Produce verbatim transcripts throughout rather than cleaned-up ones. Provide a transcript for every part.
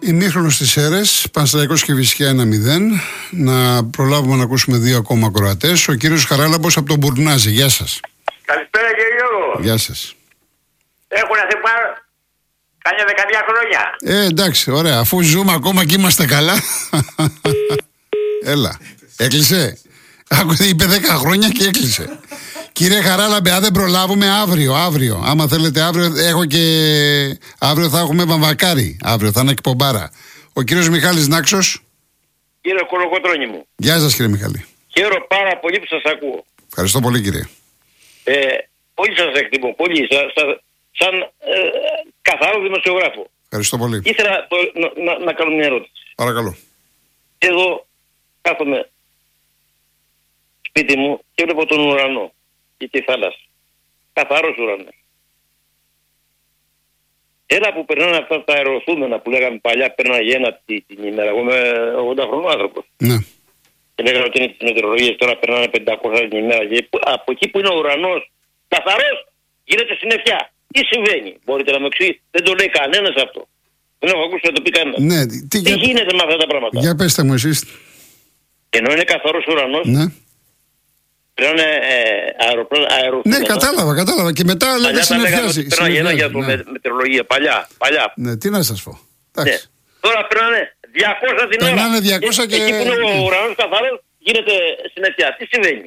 Ημίχρονος στις Σέρρες, Πανσεραϊκός Κηφισιά ένα μηδέν. Να προλάβουμε να ακούσουμε δύο ακόμα ακροατές. Ο κύριος Χαράλαμπος από τον Μπουρνάζι. Γεια σας. Καλησπέρα κύριε Γιώργο. Γεια σας. Έχω να θυμάμαι κάμια δεκαετία χρόνια. Ε, εντάξει, ωραία. Αφού ζούμε ακόμα και είμαστε καλά. Έλα. Έκλεισε. Άκουσε, είπε δέκα χρόνια και έκλεισε. Κύριε Χαράλαμπε, αν δεν προλάβουμε αύριο, αύριο. Άμα θέλετε αύριο, έχω και. Αύριο θα έχουμε βαμβακάρι. Αύριο θα είναι εκπομπάρα. Ο κύριος Μιχάλης Νάξος. Κύριε Κολοκοτρώνη μου. Γεια σας κύριε Μιχάλη. Χαίρομαι πάρα πολύ που σας ακούω. Ευχαριστώ πολύ κύριε. Ε, πολύ σας εκτιμώ. Πολύ. Σα, σα, σαν ε, καθαρό δημοσιογράφο. Ευχαριστώ πολύ. Ήθελα το, να, να, να κάνω μια ερώτηση. Παρακαλώ. Εδώ κάθομαι σπίτι μου και βλέπω τον ουρανό και τη θάλασσα. Καθαρός ουρανός. Ένα που περνάνε αυτά τα αεροσούμενα που λέγαμε παλιά, περνάνε ένα την ημέρα. Εγώ είμαι ογδόντα χρονών άνθρωπος. Ναι. Και λέγανε ότι είναι τις μετεωρολογίες, τώρα περνάνε πεντακόσια την ημέρα. Και από εκεί που είναι ο ουρανός καθαρός, γίνεται συννεφιά. Τι συμβαίνει, μπορείτε να μου εξηγήσετε? Δεν το λέει κανένας αυτό. Δεν έχω ακούσει να το πει κανένας. Ναι, τι τι, τι για... γίνεται με αυτά τα πράγματα? Για πέστε μου εσείς. Ενώ είναι καθαρός ουρανός, Ναι. περνάνε ε, αεροσούμενα. Ναι, κατάλαβα, κατάλαβα. Και μετά λέτε συννεφιάζει. Περνάνε ένα για το ναι. μετεωρολογία, παλιά. παλιά. Ναι, τι να σας πω. Ναι. Τώρα περνάνε διακόσια την ώρα. Περνάνε διακόσια και... Εκεί που είναι ο ουρανός καθαρός γίνεται συννεφιά. Τι συμβαίνει?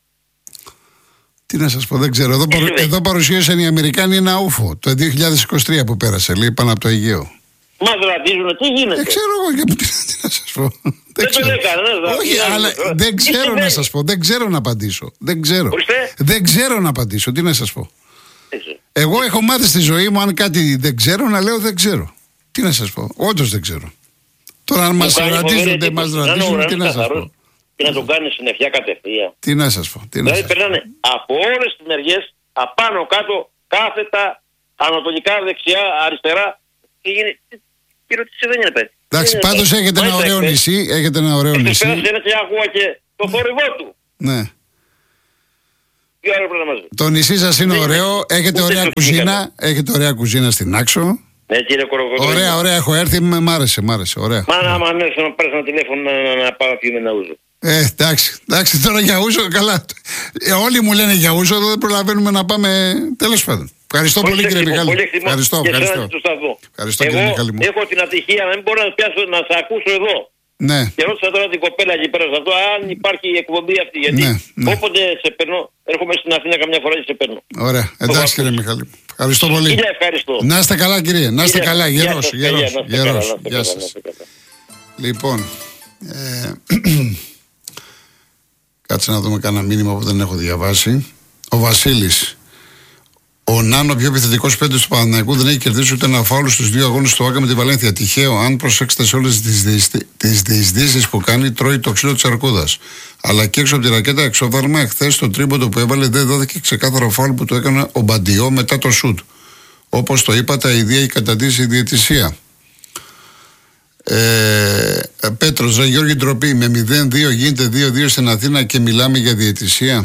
Τι να σας πω, δεν ξέρω. Εδώ, παρου... Εδώ παρουσίασαν οι Αμερικάνοι ένα ούφο το δύο χιλιάδες είκοσι τρία που πέρασε, λέει, πάνω από το Αιγαίο. Μας ρωτίζουν τι γίνεται. Δεν ξέρω εγώ και τι, τι να σας πω. Δεν το λέει κανένας. Όχι, αλλά δεν ξέρω να σας πω. Δεν ξέρω να απαντήσω. Δεν ξέρω. Ορίστε. Δεν ξέρω να απαντήσω. Τι να σας πω. Έτσι. Εγώ έχω μάθει στη ζωή μου, αν κάτι δεν ξέρω, να λέω δεν ξέρω. Τι να σας πω. Όντως δεν ξέρω. Τώρα αν μας ρωτήσουν, δεν μας ρωτήσουν, τι να σας πω. Και να τον κάνει συννεφιά κατευθείαν. Τι να σας πω. Τι να δηλαδή σας πω. περνάνε από όλες τις μεριές, απάνω κάτω, κάθετα, ανατολικά, δεξιά, αριστερά. Και γίνει. Τι ρωτήσε, δεν είναι παιδί. Εντάξει, πάντως έχετε ένα ωραίο νησί. Έχετε ένα ωραίο νησί. Πέρασε ένα και άκουγα και το θόρυβό του. Ναι. Τι άλλο πρέπει να μας πει. Το νησί σας είναι ωραίο. Έχετε ωραία κουζίνα. Έχετε ωραία κουζίνα στην Άξο. Ναι, κύριε Κοροκοτρώνη. Ωραία, ωραία, έχω έρθει. Μ' άρεσε, μ' άρεσε. Ωραία. Μα να μ' έρθει να πάρεις ένα τηλέφωνο να, να, να πάω πιούμε ένα ούζο. Ε, εντάξει, εντάξει, τώρα για ούζο, καλά. Ε, όλοι μου λένε για ούζο, εδώ δεν προλαβαίνουμε να πάμε. Τέλος πάντων. Ευχαριστώ πολύ, κύριε Μιχάλη. Ευχαριστώ, ευχαριστώ. Εγώ Ευχαριστώ, κύριε Μιχάλη μου. έχω την ατυχία να μην μπορώ να πιάσω να σε ακούσω εδώ. Ναι. Και ρώτησα τώρα την κοπέλα εκεί πέρα σε αυτό, αν υπάρχει η εκπομπή αυτή. Γιατί ναι, ναι. όποτε σε παίρνω, έρχομαι στην Αθήνα καμιά φορά και σε παίρνω. Ωραία, εντάξει, κύριε Μιχάλη. Ευχαριστώ πολύ. Κύριε, ευχαριστώ. Να είστε καλά, κύριε. Να είστε Κύριε, καλά, γερός. σας, Γερός, παιδιά, να είστε γερός. καλά, να Γεια είστε σας. καλά, να είστε καλά. Λοιπόν, ε, κάτσε να δούμε κανένα μήνυμα που δεν έχω διαβάσει. Ο Βασίλης. Ο Νάνο, πιο επιθετικός παίκτης του Παναθηναϊκού, δεν έχει κερδίσει ούτε ένα φάουλ στους δύο αγώνες του Άκα με τη Βαλένθια. Τυχαίο, αν προσέξετε σε όλες τις διεισδύσεις που κάνει, τρώει το ξύλο της αρκούδας. Αλλά και έξω από τη ρακέτα εξόβαρμα, εχθές το τρίποντο που έβαλε δεν δόθηκε ξεκάθαρο φάουλ που του έκανε ο Μπαντιό μετά το σουτ. Όπως το είπα, τα ιδία έχει καταντήσει η διαιτησία. Ε, Πέτρος, ρε Γιώργη, ντροπή. Με μηδέν δύο γίνεται δύο δύο στην Αθήνα και μιλάμε για διαιτησία.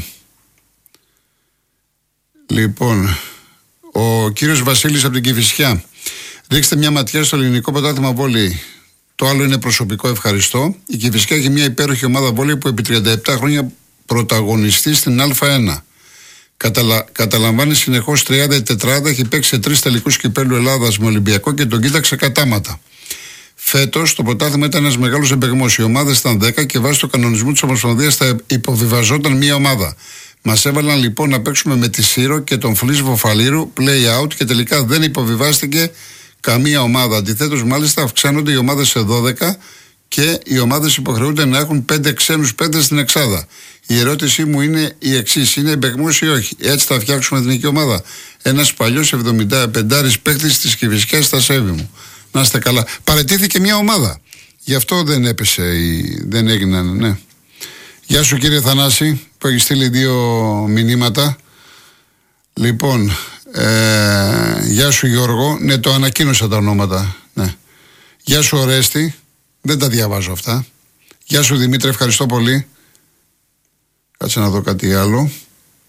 Λοιπόν, ο κύριος Βασίλης από την Κηφισιά. Ρίξτε μια ματιά στο ελληνικό πρωτάθλημα βόλεϊ. Το άλλο είναι προσωπικό, ευχαριστώ. Η Κηφισιά έχει μια υπέροχη ομάδα βόλεϊ που επί τριάντα επτά χρόνια πρωταγωνιστεί στην Α1. Καταλα... Καταλαμβάνει συνεχώς τριάντα τετράδα, έχει παίξει σε τρεις τελικούς κυπέλλου Ελλάδας με Ολυμπιακό και τον κοίταξε κατάματα. Φέτος το πρωτάθλημα ήταν ένας μεγάλος εμπεγμός. Οι ομάδες ήταν δέκα και βάσει του κανονισμού της Ομοσπονδίας θα υποβιβαζόταν μία ομάδα. Μας έβαλαν λοιπόν να παίξουμε με τη Σύρο και τον Φλής Βοφαλίρου play out και τελικά δεν υποβιβάστηκε καμία ομάδα. Αντιθέτως, μάλιστα αυξάνονται οι ομάδες σε δώδεκα και οι ομάδες υποχρεούνται να έχουν πέντε ξένους παίκτες στην εξάδα. Η ερώτησή μου είναι η εξής: είναι εμπεγμός ή όχι? Έτσι θα φτιάξουμε εθνική ομάδα? Ένας παλιός εβδομηνταπεντάρης παίκτης της Κηφισιάς στα σέβη μου. Να είστε καλά. Παραιτήθηκε μια ομάδα. Γι' αυτό δεν έπεσε, η... δεν έγιναν, ναι. Γεια σου κύριε Θανάση που έχει στείλει δύο μηνύματα. Λοιπόν, ε, γεια σου Γιώργο. Ναι, το ανακοίνωσα τα ονόματα. Ναι. Γεια σου Ορέστη. Δεν τα διαβάζω αυτά. Γεια σου Δημήτρη, ευχαριστώ πολύ. Κάτσε να δω κάτι άλλο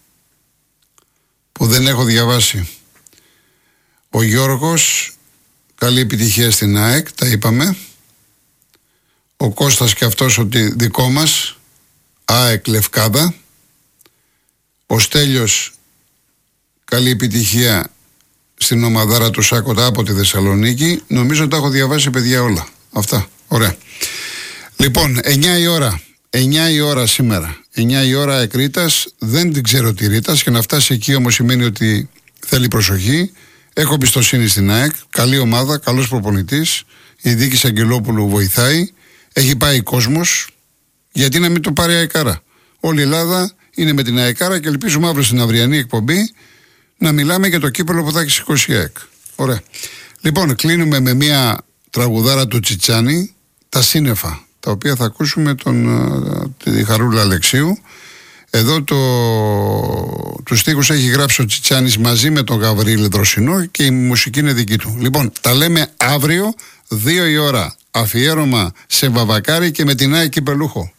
που δεν έχω διαβάσει. Ο Γιώργος καλή επιτυχία στην ΑΕΚ, τα είπαμε. Ο Κώστας και αυτός ότι δικό μας, ΑΕΚ Λευκάδα. Ο Στέλιος, καλή επιτυχία στην ομαδάρα του Σάκοτα από τη Θεσσαλονίκη. Νομίζω τα έχω διαβάσει, παιδιά, όλα. Αυτά, ωραία. Λοιπόν, εννιά η ώρα. εννιά η ώρα σήμερα. εννιά η ώρα ΑΕΚ Ρήτας. Δεν την ξέρω τη Ρήτας, και να φτάσει εκεί όμως σημαίνει ότι θέλει προσοχή. Έχω εμπιστοσύνη στην ΑΕΚ. Καλή ομάδα, καλός προπονητής. Η διοίκηση Αγγελόπουλου βοηθάει. Έχει πάει κόσμος. Γιατί να μην το πάρει η ΑΕΚΑΡΑ? Όλη η Ελλάδα είναι με την ΑΕΚΑΡΑ και ελπίζουμε αύριο στην αυριανή εκπομπή να μιλάμε για το κύπελλο που θα έχει σηκώσει η ΑΕΚ. Ωραία. Λοιπόν, κλείνουμε με μια τραγουδάρα του Τσιτσάνη, τα σύννεφα, τα οποία θα ακούσουμε τον, τη Χαρούλα Αλεξίου. Εδώ το, τους στίχους έχει γράψει ο Τσιτσάνης μαζί με τον Γαβρίλη Δροσινό και η μουσική είναι δική του. Λοιπόν, τα λέμε αύριο, δύο η ώρα, αφιέρωμα σε Βαβακάρη και με την ΑΕΚ Κυπελούχο.